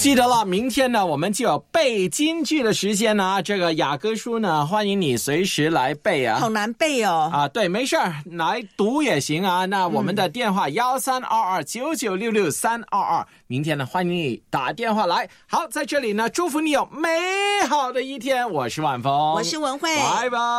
记得了，明天呢我们就有背金句的时间呢，这个雅歌书呢欢迎你随时来背啊。 好难背哦。 啊，对，没事儿，来读也行啊。那我们的电话132299663222，明天呢欢迎你打电话来。好，在这里呢祝福你有美好的一天，我是晚风， 我是文慧， 拜拜。